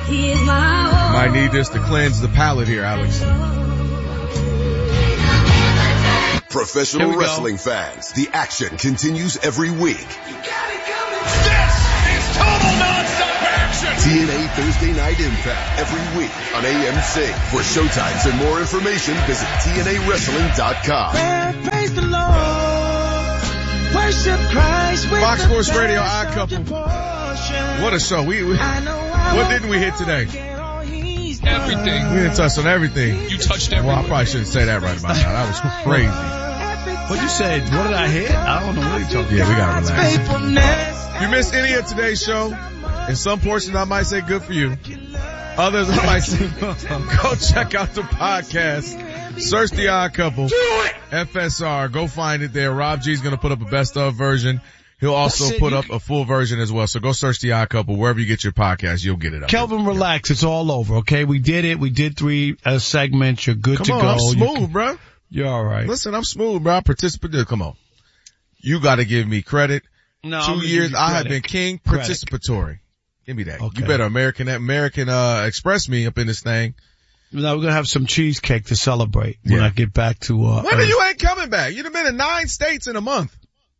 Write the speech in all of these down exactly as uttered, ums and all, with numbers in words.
Might need this to cleanse the palate here, Alex. Professional wrestling fans, the action continues every week. This is total nonstop action! T N A Thursday Night Impact every week on A M C. For showtimes and more information, visit T N A wrestling dot com. Praise the Lord. Worship Christ with Fox Sports Radio, Odd Couple. What a show. We, we What didn't we hit today? Everything. We didn't touch on everything. You touched everything. Well, I probably shouldn't say that right about now. That was crazy. What you said? What did I hit? I don't know what you're talking Yeah, about. we gotta relax. If you missed any of today's show, in some portions I might say good for you. Others I might say go check out the podcast. Search The Odd Couple. F S R. Go find it there. Rob G's gonna put up a best of version. He'll also put up a full version as well. So go search The Odd Couple wherever you get your podcast. You'll get it up. Kelvin, relax. It's all over. Okay, we did it. We did three uh, segments. You're good Come to on, go. I'm smooth, you, bro. You're all right. Listen, I'm smooth, bro. I participate. Come on. You got to give me credit. No, Two years, I have been king participatory. Credit. Give me that. Okay. You better American American uh express me up in this thing. Now we're gonna have some cheesecake to celebrate when yeah. I get back to. uh When are you ain't coming back? You'd have been in nine states in a month.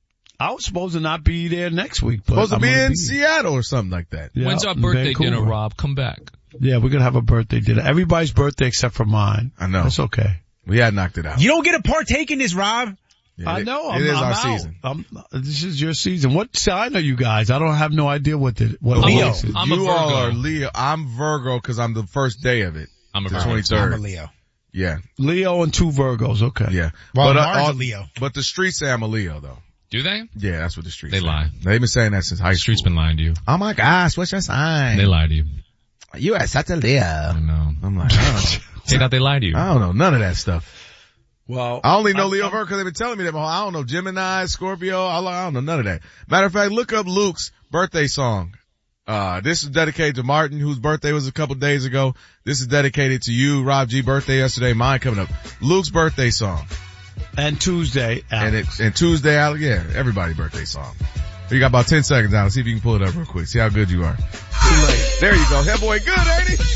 I was supposed to not be there next week, but supposed to I'm be in be. Seattle or something like that. Yeah, When's our birthday dinner, Rob? Come back. Yeah, we're gonna have a birthday dinner. Everybody's birthday except for mine. I know. That's okay. We had knocked it out. You don't get to partake in this, Rob. Yeah, I know. I'm, it is I'm our out. season. I'm, this is your season. What? See, I know you guys. I don't have no idea what the what Leo. It is. I'm you a Virgo. all are Leo. I'm Virgo because I'm the first day of it. I'm a the Virgo. twenty-third. I'm a Leo. Yeah. Leo and two Virgos. Okay. Yeah. Well, but, Mars uh, a Leo. But the streets say I'm a Leo though. Do they? Yeah, that's what the streets They say. lie. They've been saying that since high The school. street's been lying to you. Oh my gosh, what's your sign? They lie to you. You are such a Leo. I know. I'm like, oh. Say that they lie to you. I don't know none of that stuff. Well, I only know I'm, Leo I'm, Virgo because they've been telling me that. I don't know Gemini, Scorpio. I don't know none of that. Matter of fact, look up Luke's birthday song. Uh, this is dedicated to Martin, whose birthday was a couple days ago. This is dedicated to you, Rob G. Birthday yesterday. Mine coming up. Luke's birthday song. And Tuesday, Alex. And, it, and Tuesday, Alex. Yeah, everybody's birthday song. You got about ten seconds, Alex. See if you can pull it up real quick. See how good you are. Too late. There you go. That boy good, ain't he?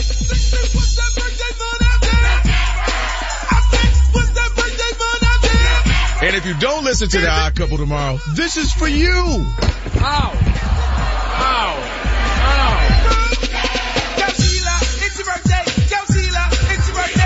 And if you don't listen to the Odd Couple tomorrow, this is for you. Ow. Ow. Ow. Yo, Sheila, it's your birthday. Yo, Sheila, it's your birthday.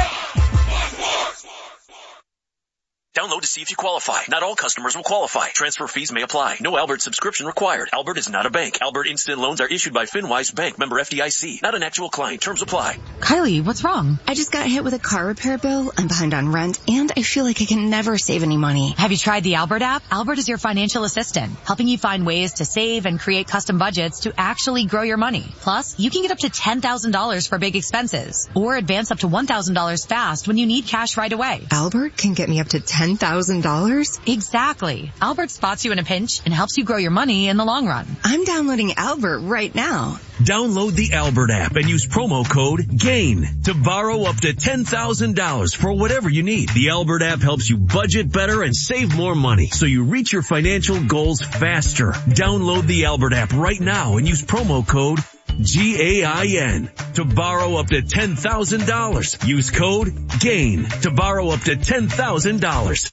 Download to see if you qualify. Not all customers will qualify. Transfer fees may apply. No Albert subscription required. Albert is not a bank. Albert Instant Loans are issued by FinWise Bank, member F D I C. Not an actual client. Terms apply. Kylie, what's wrong? I just got hit with a car repair bill. I'm behind on rent, and I feel like I can never save any money. Have you tried the Albert app? Albert is your financial assistant, helping you find ways to save and create custom budgets to actually grow your money. Plus, you can get up to ten thousand dollars for big expenses, or advance up to one thousand dollars fast when you need cash right away. Albert can get me up to ten thousand dollars? Exactly. Albert spots you in a pinch and helps you grow your money in the long run. I'm downloading Albert right now. Download the Albert app and use promo code GAIN to borrow up to ten thousand dollars for whatever you need. The Albert app helps you budget better and save more money so you reach your financial goals faster. Download the Albert app right now and use promo code G A I N to borrow up to ten thousand dollars. Use code GAIN to borrow up to ten thousand dollars.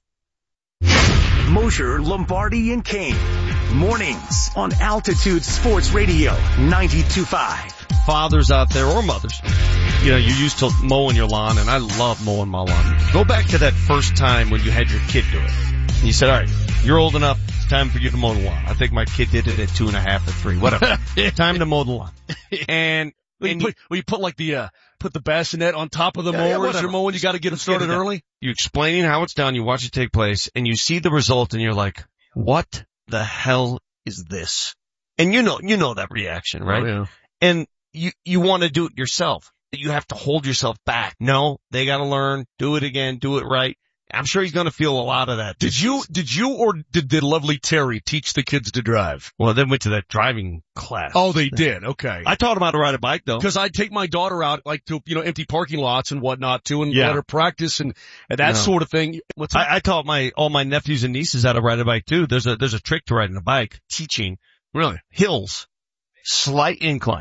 Mosher, Lombardi, and Kane. Mornings on Altitude Sports Radio ninety-two point five. Fathers out there or mothers, you know, you're used to mowing your lawn, and I love mowing my lawn. Go back to that first time when you had your kid do it. And you said, all right, you're old enough. It's time for you to mow the lawn. I think my kid did it at two and a half or three, whatever. Time to mow the lawn. And, Well, and you, put, well, you put like the, uh, put the bassinet on top of the Yeah, yeah, mower as you're whatever. mowing. You got to get them started early. You explaining how it's done, you watch it take place, and you see the result, and you're like, what the hell is this? And you know, you know that reaction, right? Oh, yeah. And you, you want to do it yourself. You have to hold yourself back. No, they got to learn, do it again, do it right. I'm sure he's going to feel a lot of that. Did you, did you or did the lovely Terry teach the kids to drive? Well, they went to that driving class. Oh, they did. Okay. I taught them how to ride a bike, though. Because I'd take my daughter out, like, to, you know, empty parking lots and whatnot, too, and Yeah. let her practice and, and that No. sort of thing. What's that? I, I taught my, all my nephews and nieces how to ride a bike, too. There's a, there's a trick to riding a bike, teaching. Really? Hills, slight incline.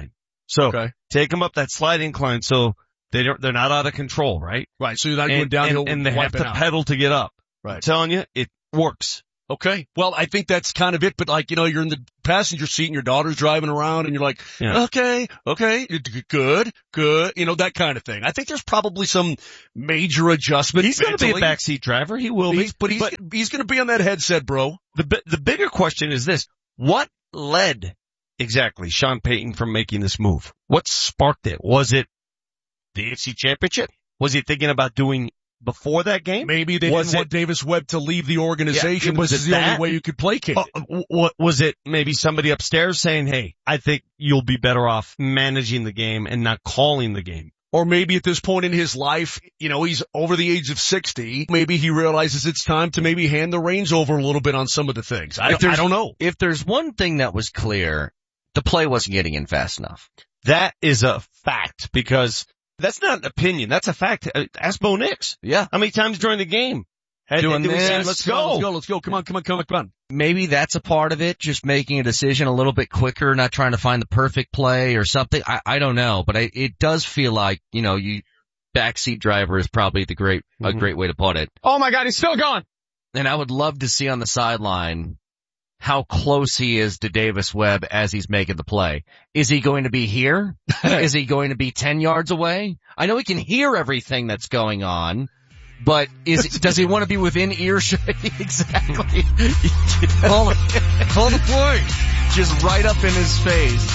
So Okay. take them up that slight incline so they don't, they're not out of control, right? Right. So you're not And, going downhill and, and they have wiping to out. pedal to get up. Right. I'm telling you, it works. Okay. Well, I think that's kind of it, but like, you know, you're in the passenger seat and your daughter's driving around and you're like, Yeah. okay, okay, good, good, you know, that kind of thing. I think there's probably some major adjustment. He's going to be a mentally. backseat driver. He will be. He's, but he's, But he's going to be on that headset, bro. the, bi- the bigger question is this. What led exactly Sean Payton from making this move? What sparked it? Was it the A F C Championship? Was he thinking about doing before that game? Maybe they Was didn't want it- Davis Webb to leave the organization. Yeah, was This is it the that? only way you could placate Uh, it. w- what was it? Maybe somebody upstairs saying, "Hey, I think you'll be better off managing the game and not calling the game." Or maybe at this point in his life, you know, he's over the age of sixty. Maybe he realizes it's time to maybe hand the reins over a little bit on some of the things. I, If don't- I there's- don't know. If there's one thing that was clear, the play wasn't getting in fast enough. That is a fact because that's not an opinion. That's a fact. Uh, Ask Bo Nix. Yeah. How many times during the game? Had, Doing did we this. say, Let's, let's go. go. Let's go. Let's go. Come on. Come on. Come on. Come on. Maybe that's a part of it, just making a decision a little bit quicker, not trying to find the perfect play or something. I, I don't know, but I, it does feel like, you know, you backseat driver is probably the great, a Mhm. great way to put it. Oh my God, he's still gone. And I would love to see on the sideline how close he is to Davis Webb as he's making the play. Is he going to be here? Is he going to be ten yards away? I know he can hear everything that's going on, but is does he want to be within earshot? Exactly. Call, call the play. Just right up in his face.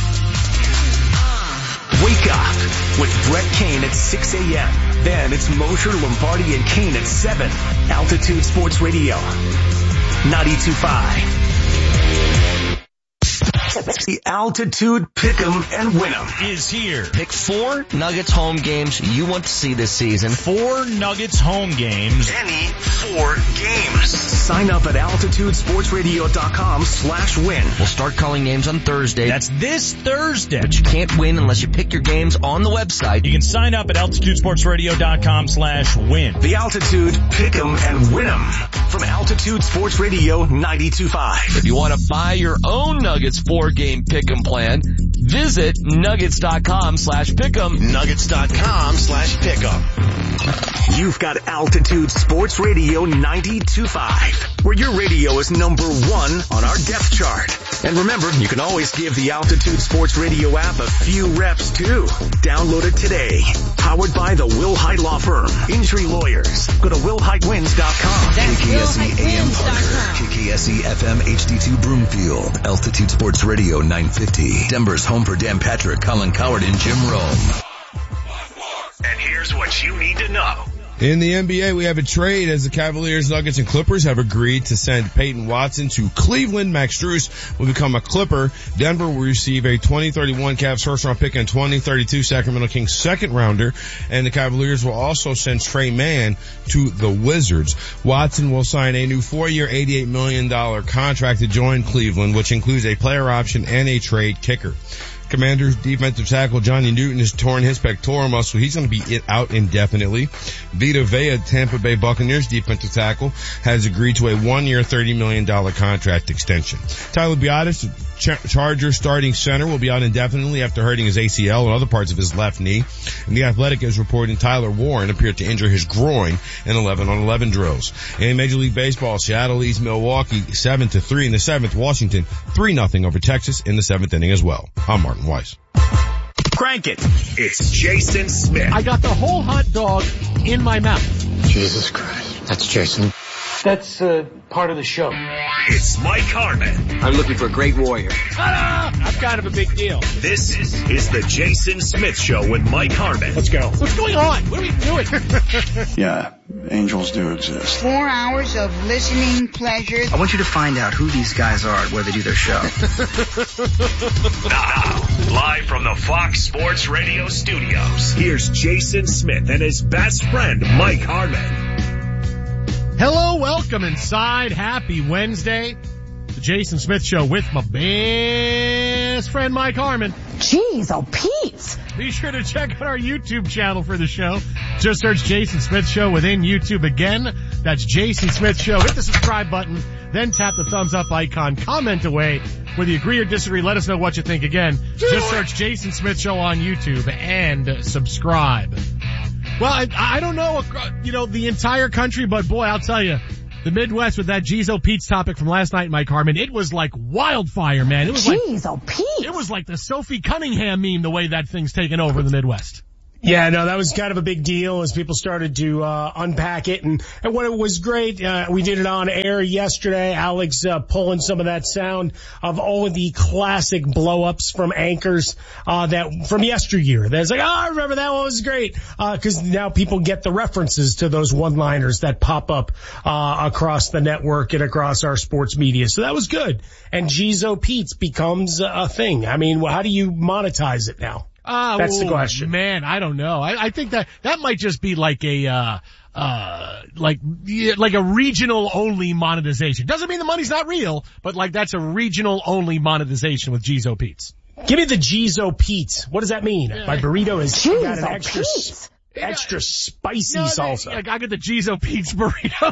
Wake up with Brett Kane at six a.m. Then it's Mosher, Lombardi, and Kane at seven. Altitude Sports Radio, ninety-two point five. The Altitude Pick'em and Win'em is here. Pick four Nuggets home games you want to see this season. Four Nuggets home games. Any four games. Sign up at altitudesportsradio.com slash win. We'll start calling games on Thursday. That's this Thursday. But you can't win unless you pick your games on the website. You can sign up at altitudesportsradio.com slash win. The Altitude Pick'em and Win'em from Altitude Sports Radio ninety-two point five. If you want to buy your own Nuggets four-game pick'em plan, visit nuggets.com slash pick'em. Nuggets.com slash pick'em. You've got Altitude Sports Radio ninety-two point five, where your radio is number one on our depth chart. And remember, you can always give the Altitude Sports Radio app a few reps too. Download it today. Powered by the Will Height Law Firm. Injury lawyers. Go to will height wins dot com. K K S E A M Parker, K K S E F M H D two Broomfield, Altitude Sports Radio nine fifty, Denver's home for Dan Patrick, Colin Coward, and Jim Rome. And here's what you need to know. In the N B A, we have a trade as the Cavaliers, Nuggets, and Clippers have agreed to send Peyton Watson to Cleveland. Max Strus will become a Clipper. Denver will receive a twenty thirty-one Cavs first round pick and twenty thirty-two Sacramento Kings second rounder. And the Cavaliers will also send Trey Mann to the Wizards. Watson will sign a new four-year, eighty-eight million dollars contract to join Cleveland, which includes a player option and a trade kicker. Commanders defensive tackle Johnny Newton has torn his pectoral muscle. He's going to be out indefinitely. Vita Vea, Tampa Bay Buccaneers defensive tackle, has agreed to a one-year, thirty million dollars contract extension. Tyler Biadasz, Ch- Chargers starting center, will be out indefinitely after hurting his A C L and other parts of his left knee. And The Athletic is reporting Tyler Warren appeared to injure his groin in eleven on eleven drills. In Major League Baseball, Seattle leads Milwaukee seven to three in the seventh. Washington three nothing over Texas in the seventh inning as well. I'm Martin Weiss. Crank it. It's Jason Smith. I got the whole hot dog in my mouth. Jesus Christ. That's Jason. That's uh, part of the show. It's Mike Harmon. I'm looking for a great warrior. Ta-da! I'm kind of a big deal. This is the Jason Smith Show with Mike Harmon. Let's go. What's going on? What are we doing? Yeah, angels do exist. Four hours of listening pleasure. I want you to find out who these guys are and where they do their show. Now, live from the Fox Sports Radio studios, here's Jason Smith and his best friend, Mike Harmon. Hello, welcome inside. Happy Wednesday. The Jason Smith Show with my best friend, Mike Harmon. Jeez, oh Pete. Be sure to check out our YouTube channel for the show. Just search Jason Smith Show within YouTube again. That's Jason Smith Show. Hit the subscribe button, then tap the thumbs up icon, comment away. Whether you agree or disagree, let us know what you think. Again, just search Jason Smith Show on YouTube and subscribe. Well, I, I don't know, you know, the entire country, but boy, I'll tell you, the Midwest with that Jizo Pete's topic from last night, Mike Harmon, it was like wildfire, man. It was like Jizo Pete. It was like the Sophie Cunningham meme, the way that thing's taken over in the Midwest. Yeah, no, that was kind of a big deal as people started to uh unpack it. And, and what it was great, uh, we did it on air yesterday. Alex uh, pulling some of that sound of all of the classic blow-ups from anchors uh that from yesteryear. That's like, oh, I remember that one was great. Uh, cause now people get the references to those one-liners that pop up uh across the network and across our sports media. So that was good. And Jizo Pete's becomes a thing. I mean, how do you monetize it now? Uh, That's oh, the question. Man, I don't know. I, I think that, that might just be like a, uh, uh, like, yeah, like a regional only monetization. Doesn't mean the money's not real, but like that's a regional only monetization with Jizo Pete's. Give me the Jizo Pete's. What does that mean? Yeah. My burrito has Jizo got an extra, Pete's. extra spicy No, salsa. I got the Jizo Pete's burrito.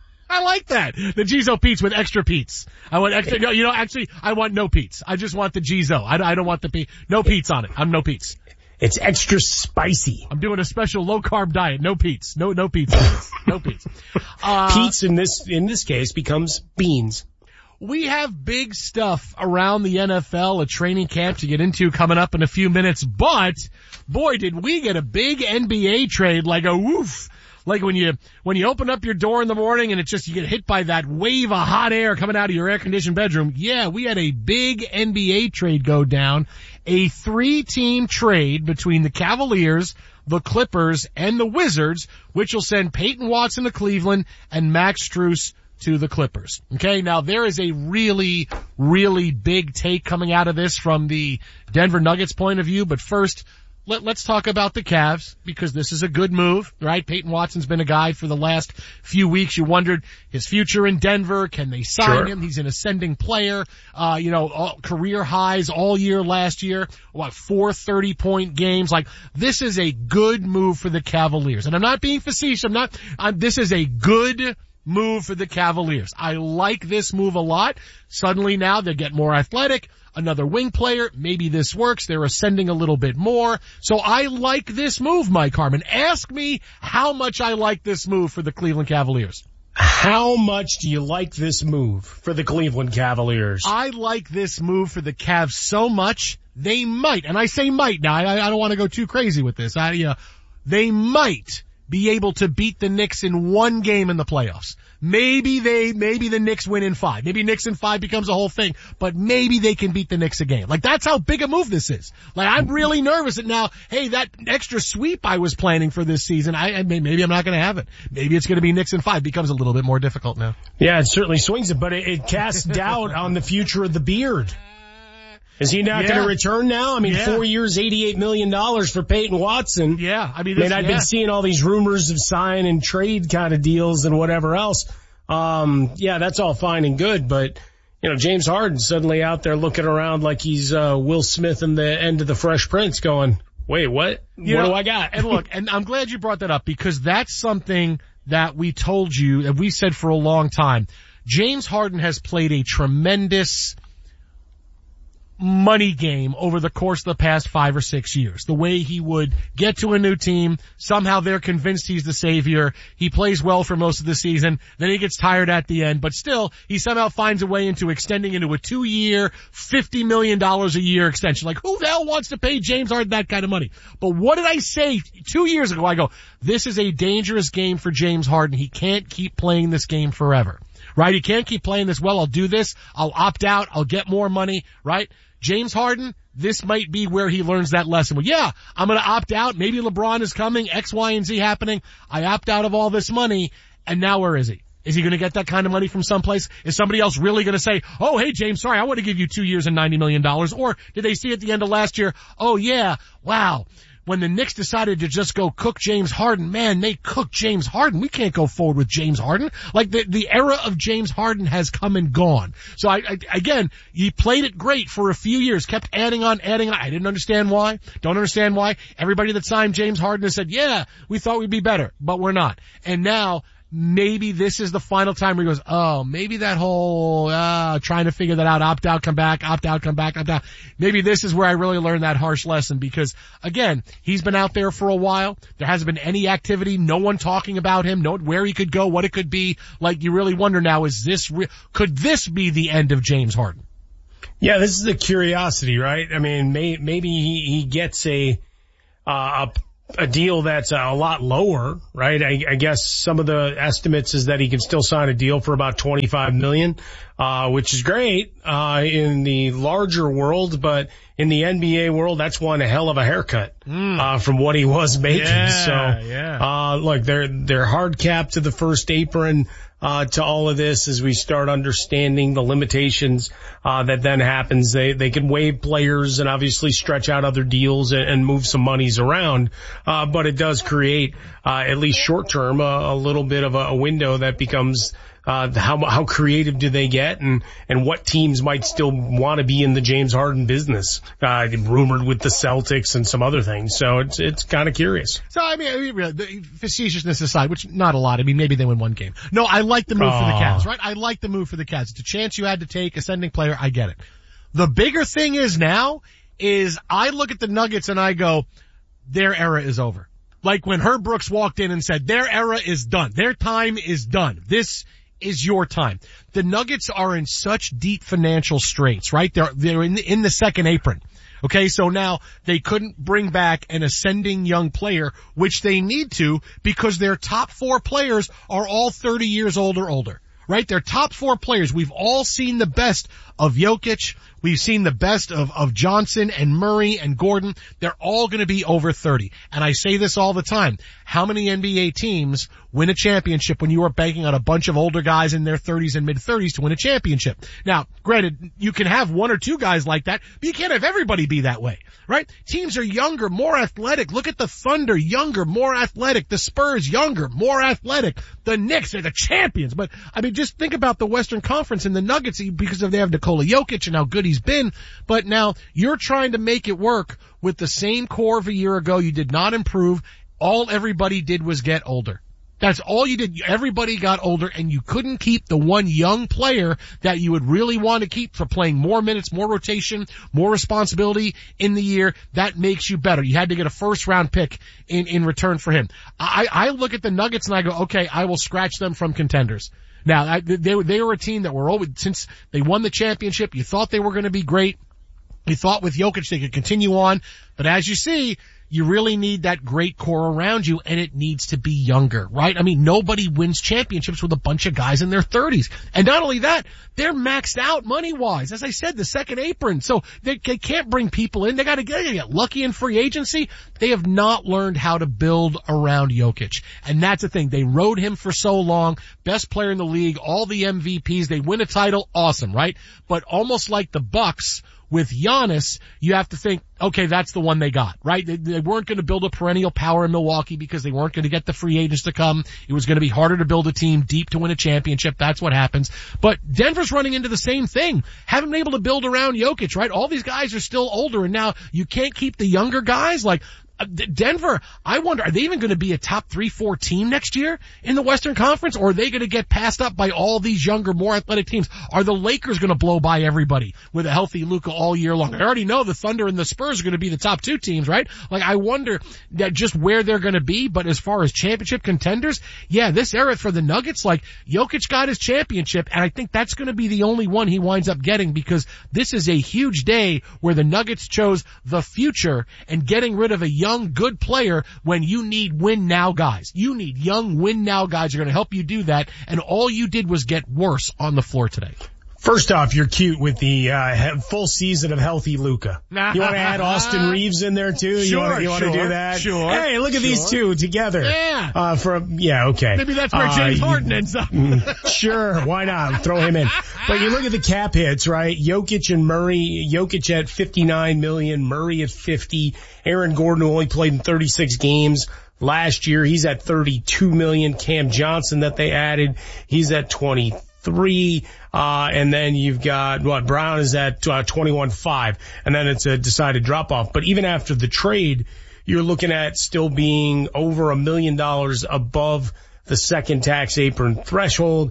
I like that. The Jizo Pete's with extra Pete's. I want extra, no, you know, actually, I want no Pete's. I just want the Jizo. I, I don't want the Pete. No Pete's on it. I'm no Pete's. It's extra spicy. I'm doing a special low carb diet. No Pete's. No, no Pete's. No Pete's. Uh, Pete's in this, in this case becomes beans. We have big stuff around the N F L, a training camp to get into coming up in a few minutes, but boy, did we get a big N B A trade, like a woof. Like when you, when you open up your door in the morning and it's just, you get hit by that wave of hot air coming out of your air-conditioned bedroom. Yeah, we had a big N B A trade go down. A three-team trade between the Cavaliers, the Clippers, and the Wizards, which will send Peyton Watson to Cleveland and Max Strus to the Clippers. Okay, now there is a really, really big take coming out of this from the Denver Nuggets point of view, but first, Let, let's talk about the Cavs, because this is a good move, right? Peyton Watson's been a guy for the last few weeks. You wondered his future in Denver. Can they sign Sure. him? He's an ascending player. Uh, you know, all, career highs all year last year. What, four thirty-point games? Like, this is a good move for the Cavaliers. And I'm not being facetious. I'm not, I'm, this is a good move for the Cavaliers. I like this move a lot. Suddenly now they get more athletic. Another wing player, maybe this works. They're ascending a little bit more. So I like this move, Mike Harmon. Ask me how much I like this move for the Cleveland Cavaliers. How much do you like this move for the Cleveland Cavaliers? I like this move for the Cavs so much, they might, and I say might now, I, I don't want to go too crazy with this. I, uh, they might be able to beat the Knicks in one game in the playoffs. Maybe they, maybe the Knicks win in five. Maybe Knicks in five becomes a whole thing, but maybe they can beat the Knicks a game. Like, that's how big a move this is. Like, I'm really nervous that now, hey, that extra sweep I was planning for this season, I, I maybe I'm not going to have it. Maybe it's going to be Knicks in five. Becomes a little bit more difficult now. Yeah, it certainly swings it, but it, it casts doubt on the future of the beard. Is he not Yeah. going to return now? I mean, Yeah. four years, eighty-eight million dollars for Peyton Watson. Yeah, I mean, I this, mean, I've yeah. been seeing all these rumors of sign and trade kind of deals and whatever else. Um, yeah, that's all fine and good, but, you know, James Harden's suddenly out there looking around like he's, uh, Will Smith in the end of the Fresh Prince going, wait, what? You what know, do I got? And look, and I'm glad you brought that up, because that's something that we told you, that we said for a long time. James Harden has played a tremendous money game over the course of the past five or six years. The way he would get to a new team, somehow they're convinced he's the savior. He plays well for most of the season, then he gets tired at the end, but still, he somehow finds a way into extending into a two-year, fifty million dollars a year extension. Like, who the hell wants to pay James Harden that kind of money? But what did I say two years ago? I go, this is a dangerous game for James Harden. He can't keep playing this game forever. Right? He can't keep playing this, well, I'll do this, I'll opt out, I'll get more money, right? James Harden, this might be where he learns that lesson. Well, yeah, I'm going to opt out. Maybe LeBron is coming, X, Y, and Z happening. I opt out of all this money, and now where is he? Is he going to get that kind of money from someplace? Is somebody else really going to say, oh, hey, James, sorry, I want to give you two years and ninety million dollars? Or did they see at the end of last year, oh, yeah, wow, when the Knicks decided to just go cook James Harden, man, they cooked James Harden. We can't go forward with James Harden. Like, the, the era of James Harden has come and gone. So I, I, again, he played it great for a few years, kept adding on, adding on. I didn't understand why. Don't understand why. Everybody that signed James Harden has said, yeah, we thought we'd be better, but we're not. And now, maybe this is the final time where he goes, oh, maybe that whole, uh, trying to figure that out, opt out, come back, opt out, come back, opt out. Maybe this is where I really learned that harsh lesson because, again, he's been out there for a while. There hasn't been any activity, no one talking about him, no where he could go, what it could be. Like, you really wonder now, is this, re- could this be the end of James Harden? Yeah, this is a curiosity, right? I mean, may, maybe he, he gets a, uh, a a deal that's a lot lower, right? I, I guess some of the estimates is that he can still sign a deal for about twenty-five million, uh, which is great, uh, in the larger world, but in the N B A world, that's one hell of a haircut, mm. uh, from what he was making. Yeah, so, yeah. uh, look, they're, they're hard capped to the first apron, uh, to all of this as we start understanding the limitations, uh, that then happens. They, they can waive players and obviously stretch out other deals and, and move some monies around. Uh, but it does create, uh, at least short term, a, a little bit of a, a window that becomes, Uh, how, how creative do they get and, and what teams might still want to be in the James Harden business, uh, rumored with the Celtics and some other things. So it's, it's kind of curious. So, I mean, I mean, the facetiousness aside, which not a lot. I mean, maybe they win one game. No, I like the move oh. for the Cavs, right? I like the move for the Cavs. It's a chance you had to take, ascending player. I get it. The bigger thing is now is I look at the Nuggets and I go, their era is over. Like when Herb Brooks walked in and said, their era is done. Their time is done. This is your time. The Nuggets are in such deep financial straits, right? They're, they're in the, in the second apron. Okay, so now they couldn't bring back an ascending young player, which they need to because their top four players are all thirty years old or older, right? Their top four players. We've all seen the best of Jokic. We've seen the best of, of Johnson and Murray and Gordon. They're all going to be over thirty. And I say this all the time. How many N B A teams win a championship when you are banking on a bunch of older guys in their thirties and mid-thirties to win a championship? Now, granted, you can have one or two guys like that, but you can't have everybody be that way, right? Teams are younger, more athletic. Look at the Thunder, younger, more athletic. The Spurs, younger, more athletic. The Knicks are the champions. But, I mean, just think about the Western Conference and the Nuggets because of they have Nikola Jokic and how good he's been. But now you're trying to make it work with the same core of a year ago. You did not improve. All everybody did was get older. That's all you did. Everybody got older and you couldn't keep the one young player that you would really want to keep for playing more minutes, more rotation, more responsibility in the year. That makes you better. You had to get a first round pick in, in return for him. I, I look at the Nuggets and I go, okay, I will scratch them from contenders. Now, I, they, they were a team that were always, since they won the championship, you thought they were going to be great. You thought with Jokic they could continue on. But as you see, you really need that great core around you, and it needs to be younger, right? I mean, nobody wins championships with a bunch of guys in their thirties. And not only that, they're maxed out money-wise. As I said, the second apron. So they, they can't bring people in. They gotta get, they get lucky in free agency. They have not learned how to build around Jokic. And that's the thing. They rode him for so long. Best player in the league, all the M V Ps. They win a title. Awesome, right? But almost like the Bucks, with Giannis, you have to think, okay, that's the one they got, right? They, they weren't going to build a perennial power in Milwaukee because they weren't going to get the free agents to come. It was going to be harder to build a team deep to win a championship. That's what happens. But Denver's running into the same thing. Haven't been able to build around Jokic, right? All these guys are still older, and now you can't keep the younger guys. Like, Uh, Denver, I wonder, are they even going to be a top three, four team next year in the Western Conference, or are they going to get passed up by all these younger, more athletic teams? Are the Lakers going to blow by everybody with a healthy Luka all year long? I already know the Thunder and the Spurs are going to be the top two teams, right? Like, I wonder that just where they're going to be, but as far as championship contenders, yeah, this era for the Nuggets, like, Jokic got his championship, and I think that's going to be the only one he winds up getting, because this is a huge day where the Nuggets chose the future and getting rid of a young young, good player when you need win-now guys. You need young, win-now guys who are going to help you do that, and all you did was get worse on the floor today. First off, you're cute with the uh full season of healthy Luka. You want to add Austin Reeves in there too? You Sure, want to, you want sure, to do that? sure, Hey, look at sure. these two together. Yeah. Uh, for yeah, okay. Maybe that's where Uh, James you- Harden ends up. Sure, why not? Throw him in. But you look at the cap hits, right? Jokic and Murray. Jokic at fifty-nine million, Murray at fifty. Aaron Gordon, who only played in thirty-six games last year, he's at thirty-two million. Cam Johnson that they added, he's at twenty-three. Uh, and then you've got, what, Brown is at uh, twenty-one point five. And then it's a decided drop off. But even after the trade, you're looking at still being over a million dollars above the second tax apron threshold.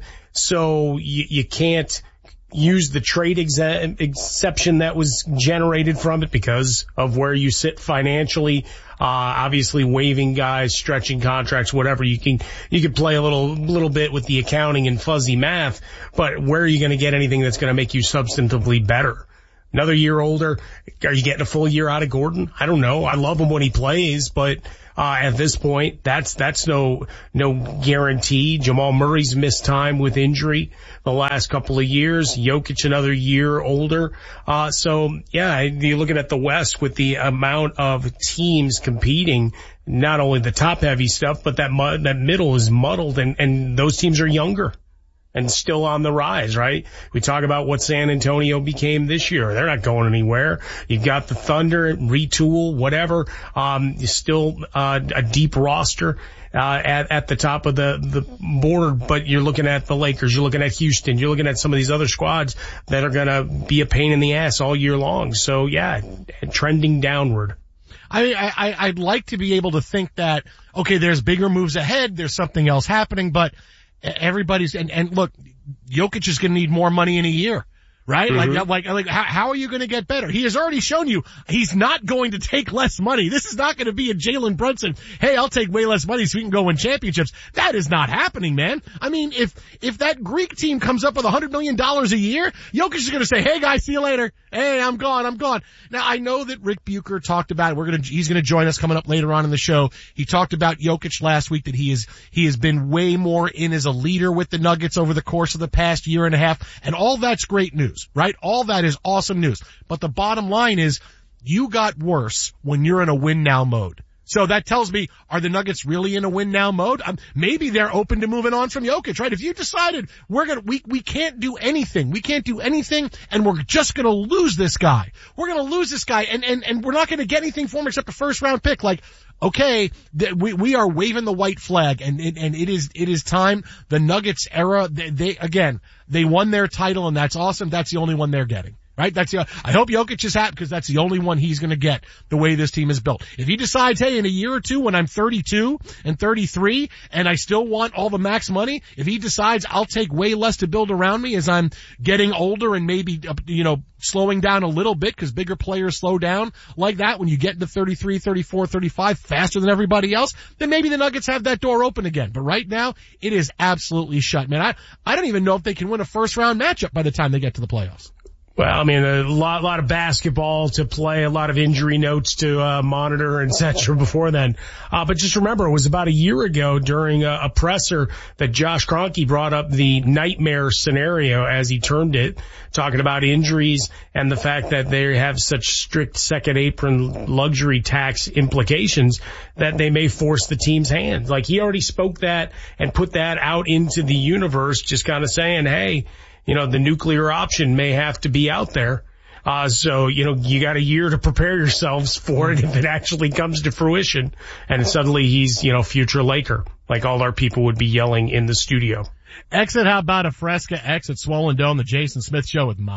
So you, you can't use the trade ex- exception that was generated from it because of where you sit financially. Uh, obviously waiving guys, stretching contracts, whatever. You can, you can play a little, little bit with the accounting and fuzzy math, but where are you going to get anything that's going to make you substantively better? Another year older. Are you getting a full year out of Gordon? I don't know. I love him when he plays, but uh, at this point, that's, that's no, no guarantee. Jamal Murray's missed time with injury the last couple of years. Jokic another year older. Uh, so yeah, you're looking at the West with the amount of teams competing, not only the top heavy stuff, but that mud, that middle is muddled and, and those teams are younger and still on the rise, right? We talk about what San Antonio became this year. They're not going anywhere. You've got the Thunder, retool, whatever. Um, still, uh, a deep roster, uh, at, at the top of the, the board, but you're looking at the Lakers, you're looking at Houston, you're looking at some of these other squads that are gonna be a pain in the ass all year long. So yeah, trending downward. I, I, I'd like to be able to think that, okay, there's bigger moves ahead, there's something else happening, but everybody's, and, and look, Jokic is going to need more money in a year, right? Mm-hmm. Like, like, like, how, how are you going to get better? He has already shown you he's not going to take less money. This is not going to be a Jalen Brunson. Hey, I'll take way less money so we can go win championships. That is not happening, man. I mean, if, if that Greek team comes up with a hundred million dollars a year, Jokic is going to say, hey guys, see you later. Hey, I'm gone, I'm gone. Now, I know that Rick Bucher talked about it. We're gonna, he's gonna join us coming up later on in the show. He talked about Jokic last week, that he is, he has been way more in as a leader with the Nuggets over the course of the past year and a half. And all that's great news, right? All that is awesome news. But the bottom line is, you got worse when you're in a win now mode. So that tells me, are the Nuggets really in a win now mode? Um, maybe they're open to moving on from Jokic, right? If you decided we're gonna, we, we can't do anything, we can't do anything, and we're just gonna lose this guy. We're gonna lose this guy, and, and, and we're not gonna get anything for him except a first round pick. Like, okay, th- we, we are waving the white flag, and, and, and it is, it is time. The Nuggets era, they, they, again, they won their title, and that's awesome. That's the only one they're getting. Right? That's the, I hope Jokic is happy because that's the only one he's going to get the way this team is built. If he decides, hey, in a year or two when I'm thirty-two and thirty-three and I still want all the max money, if he decides I'll take way less to build around me as I'm getting older and maybe, you know, slowing down a little bit because bigger players slow down like that when you get to thirty-three, thirty-four, thirty-five faster than everybody else, then maybe the Nuggets have that door open again. But right now, it is absolutely shut, man. I, I don't even know if they can win a first round matchup by the time they get to the playoffs. Well, I mean, a lot, lot of basketball to play, a lot of injury notes to uh, monitor, et cetera before then. Uh, but just remember, it was about a year ago during a, a presser that Josh Kroenke brought up the nightmare scenario, as he termed it, talking about injuries and the fact that they have such strict second apron luxury tax implications that they may force the team's hand. Like, he already spoke that and put that out into the universe, just kind of saying, hey, you know, the nuclear option may have to be out there. Uh, so, you know, you got a year to prepare yourselves for it if it actually comes to fruition. And suddenly he's, you know, future Laker, like all our people would be yelling in the studio. Exit, how about a Fresca Exit Swollen Dome, the Jason Smith Show with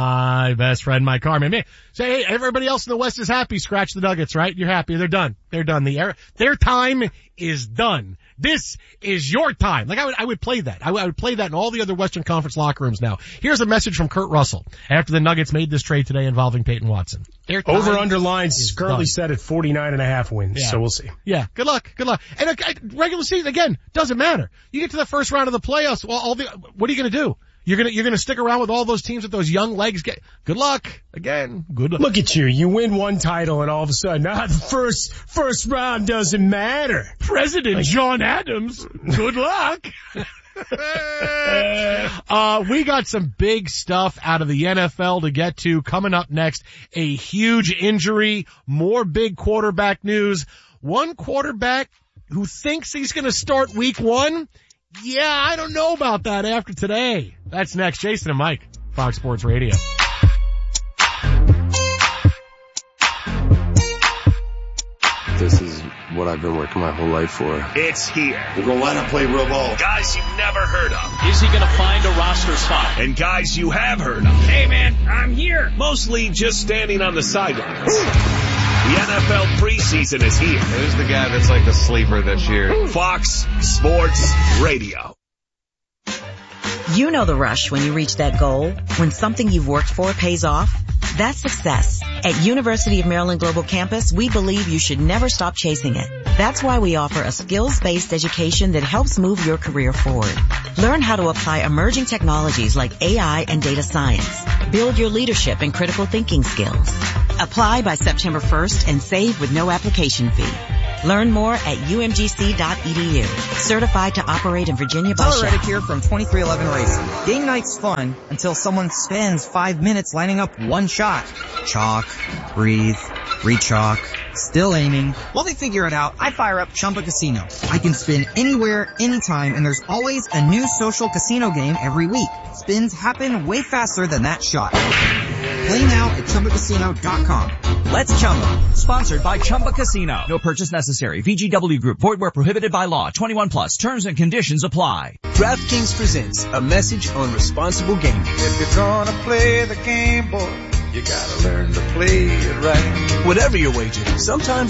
my best friend, Mike Carmen. Man, say, hey, everybody else in the West is happy. Scratch the Nuggets, right? You're happy. They're done. They're done. The era, their time is done. This is your time. Like, I would, I would play that. I would, I would play that in all the other Western Conference locker rooms now. Here's a message from Kurt Russell after the Nuggets made this trade today involving Peyton Watson. Their time Over under lines is currently done. Set at forty-nine and a half wins. Yeah. So we'll see. Yeah. Good luck. Good luck. And uh, regular season, again, doesn't matter. You get to the first round of the playoffs. Well, all the, what are you going to do? You're gonna, you're gonna stick around with all those teams with those young legs. Get, good luck. Again, good luck. Look at you. You win one title and all of a sudden, ah, the first, first round doesn't matter. President like, John Adams, good luck. uh, we got some big stuff out of the N F L to get to coming up next. A huge injury, more big quarterback news. One quarterback who thinks he's gonna start week one. Yeah, I don't know about that after today. That's next. Jason and Mike, Fox Sports Radio. This is what I've been working my whole life for. It's here. We're going to line up, play real ball. Guys you've never heard of. Is he going to find a roster spot? And guys you have heard of. Hey, man, I'm here. Mostly just standing on the sideline. The N F L preseason is here. Who's the guy that's like the sleeper this year? Fox Sports Radio. You know the rush when you reach that goal, when something you've worked for pays off. That's success. At University of Maryland Global Campus, we believe you should never stop chasing it. That's why we offer a skills-based education that helps move your career forward. Learn how to apply emerging technologies like A I and data science. Build your leadership and critical thinking skills. Apply by September first and save with no application fee. Learn more at U M G C dot E D U. Certified to operate in Virginia by Tyler Shell. Reddick here from twenty-three eleven Racing. Game night's fun until someone spends five minutes lining up one shot. Chalk, breathe, re-chalk, still aiming. While they figure it out, I fire up Chumba Casino. I can spin anywhere, anytime, and there's always a new social casino game every week. Spins happen way faster than that shot. Play now at Chumba Casino dot com. Let's Chumba. Sponsored by Chumba Casino. No purchase necessary. V G W Group. Void where prohibited by law. twenty-one plus. Terms and conditions apply. DraftKings presents a message on responsible gaming. If you're gonna play the game, boy, you gotta learn to play it right. Whatever your wager, sometimes